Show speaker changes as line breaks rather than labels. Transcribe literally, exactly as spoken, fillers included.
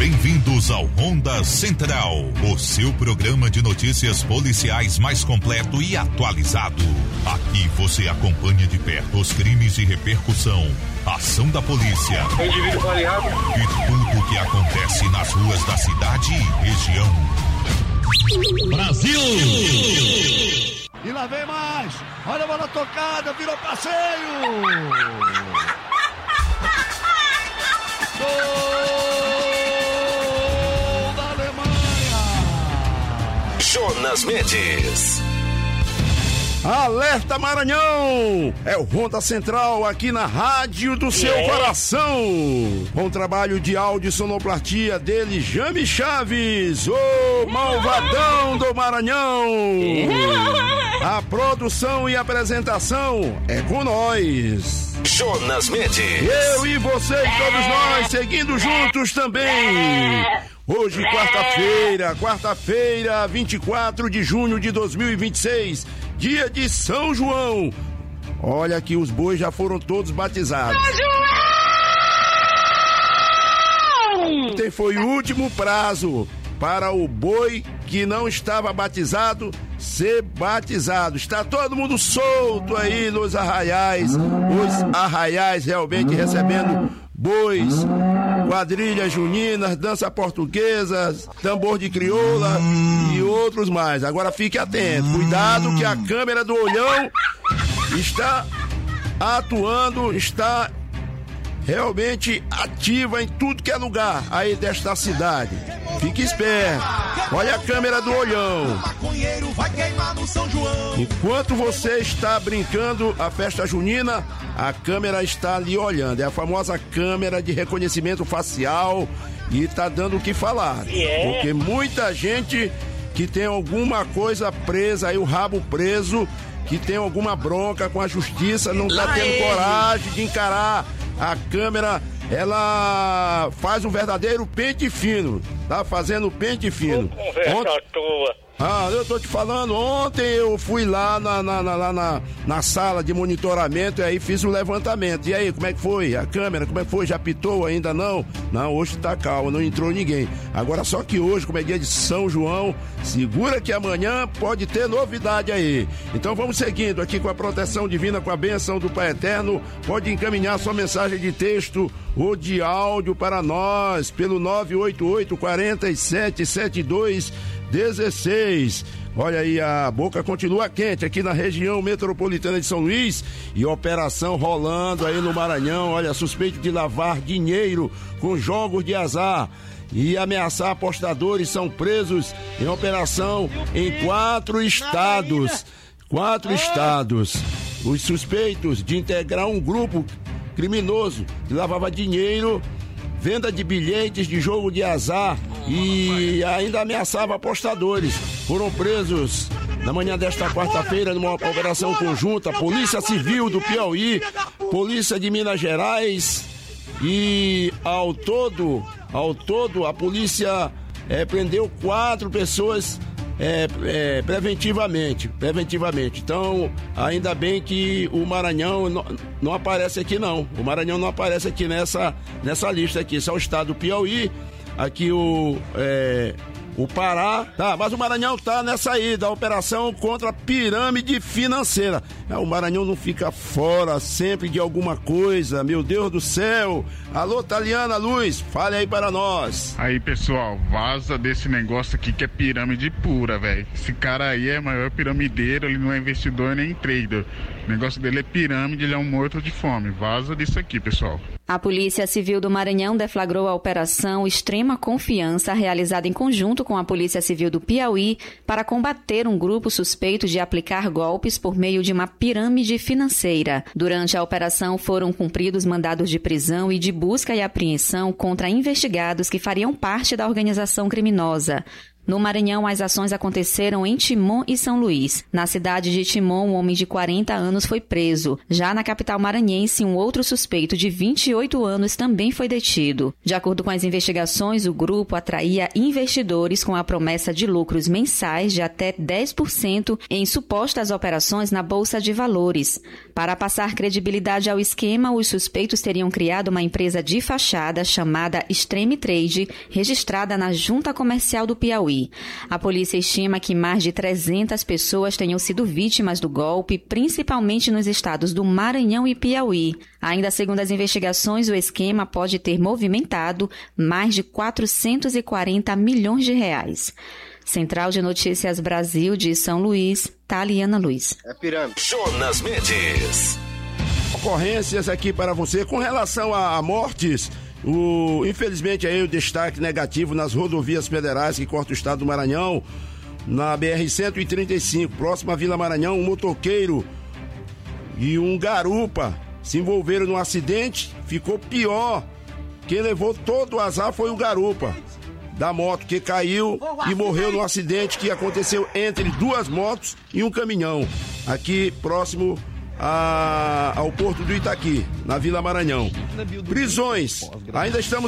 Bem-vindos ao Ronda Central, o seu programa de notícias policiais mais completo e atualizado. Aqui você acompanha de perto os crimes de repercussão, ação da polícia e tudo o que acontece nas ruas da cidade e região. Brasil!
E lá vem mais! Olha a bola tocada, virou passeio! Gol da Alemanha!
Jonas Mendes.
Alerta Maranhão! É o Ronda Central aqui na rádio do seu yeah. coração. Com trabalho de áudio e sonoplastia dele, Jame Chaves, o malvadão do Maranhão. A produção e apresentação é com nós,
Jonas Mendes.
Eu e você e todos nós seguindo juntos também. Hoje, quarta-feira, quarta-feira, vinte e quatro de junho de dois mil e vinte e seis, dia de São João. Olha que os bois já foram todos batizados. São João! Ontem foi o último prazo para o boi que não estava batizado ser batizado. Está todo mundo solto aí nos arraiais, os arraiais realmente recebendo bois, quadrilhas juninas, dança portuguesas, tambor de crioula e outros mais. Agora fique atento, cuidado que a câmera do olhão está atuando, está realmente ativa em tudo que é lugar aí desta cidade. Fique esperto, olha a câmera do olhão. Enquanto você está brincando a festa junina, a câmera está ali olhando. É a famosa câmera de reconhecimento facial e está dando o que falar. Porque muita gente que tem alguma coisa presa, aí o rabo preso, que tem alguma bronca com a justiça, não está tendo coragem de encarar a câmera. Ela faz um verdadeiro pente fino, tá fazendo pente fino.
Conversa à toa.
Ah, eu tô te falando, ontem eu fui lá na, na, na, lá na, na sala de monitoramento e aí fiz o levantamento. E aí, como é que foi? A câmera, como é que foi? Já pitou ainda não? Não, hoje tá calma, não entrou ninguém. Agora só que hoje, como é dia de São João, segura que amanhã pode ter novidade aí. Então vamos seguindo aqui com a proteção divina, com a bênção do Pai Eterno. Pode encaminhar sua mensagem de texto ou de áudio para nós pelo nove oito oito, quatro sete, sete dois dezesseis. Olha aí, a boca continua quente aqui na região metropolitana de São Luís e operação rolando aí no Maranhão. Olha, suspeito de lavar dinheiro com jogos de azar e ameaçar apostadores são presos em operação em quatro estados. Quatro estados. Os suspeitos de integrar um grupo criminoso que lavava dinheiro, venda de bilhetes de jogo de azar e ainda ameaçava apostadores. Foram presos na manhã desta quarta-feira numa operação conjunta, Polícia Civil do Piauí, Polícia de Minas Gerais e ao todo, ao todo a polícia é, prendeu quatro pessoas É, é, preventivamente, preventivamente. Então, ainda bem que o Maranhão não, não aparece aqui não. O Maranhão não aparece aqui nessa, nessa lista aqui. Só o estado do Piauí, aqui o, é, o Pará, tá? Mas o Maranhão tá nessa aí, da operação contra a pirâmide financeira. É, o Maranhão não fica fora sempre de alguma coisa, meu Deus do céu. Alô, Taliana Luz, fale aí para nós.
Aí, pessoal, vaza desse negócio aqui que é pirâmide pura, velho. Esse cara aí é maior piramideiro, ele não é investidor nem trader. O negócio dele é pirâmide, ele é um morto de fome. Vaza disso aqui, pessoal.
A Polícia Civil do Maranhão deflagrou a operação Extrema Confiança, realizada em conjunto com a Polícia Civil do Piauí, para combater um grupo suspeito de aplicar golpes por meio de uma pirâmide financeira. Durante a operação foram cumpridos mandados de prisão e de busca e apreensão contra investigados que fariam parte da organização criminosa. No Maranhão, as ações aconteceram em Timon e São Luís. Na cidade de Timon, um homem de quarenta anos foi preso. Já na capital maranhense, um outro suspeito de vinte e oito anos também foi detido. De acordo com as investigações, o grupo atraía investidores com a promessa de lucros mensais de até dez por cento em supostas operações na Bolsa de Valores. Para passar credibilidade ao esquema, os suspeitos teriam criado uma empresa de fachada chamada Extreme Trade, registrada na Junta Comercial do Piauí. A polícia estima que mais de trezentas pessoas tenham sido vítimas do golpe, principalmente nos estados do Maranhão e Piauí. Ainda segundo as investigações, o esquema pode ter movimentado mais de quatrocentos e quarenta milhões de reais. Central de Notícias Brasil de São Luís, Taliana Luiz.
É pirâmide. Jonas Mendes.
Ocorrências aqui para você com relação a mortes. O, infelizmente aí o destaque negativo nas rodovias federais que cortam o estado do Maranhão. Na B R cento e trinta e cinco, próxima à Vila Maranhão, um motoqueiro e um garupa se envolveram num acidente. Ficou pior. Quem levou todo o azar foi o garupa da moto, que caiu e morreu num acidente que aconteceu entre duas motos e um caminhão, aqui próximo a, ao Porto do Itaqui, na Vila Maranhão. Prisões, ainda estamos